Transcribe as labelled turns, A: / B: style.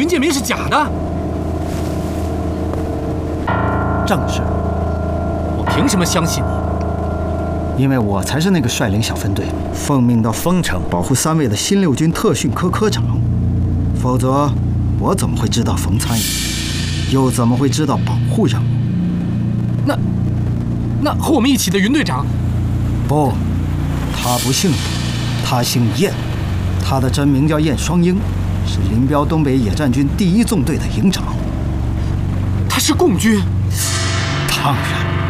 A: 建明是假的？
B: 正是。
A: 我凭什么相信你？
B: 因为我才是那个率领小分队、奉命到丰城保护3位的新6军特训科科长。否则，我怎么会知道冯参议？又怎么会知道保护任务？
A: 那和我们一起的云队长？
B: 不，他不姓云，他姓燕，他的真名叫燕双鹰，是林彪东北野战军第1纵队的营长。
A: 他是共军？
B: 当然。